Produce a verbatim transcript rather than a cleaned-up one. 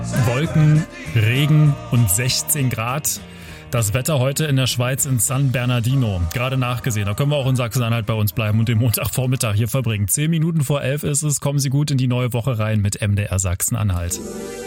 Wolken, Regen und sechzehn Grad. Das Wetter heute in der Schweiz in San Bernardino. Gerade nachgesehen. Da können wir auch in Sachsen-Anhalt bei uns bleiben und den Montagvormittag hier verbringen. Zehn Minuten vor elf ist es. Kommen Sie gut in die neue Woche rein mit M D R Sachsen-Anhalt.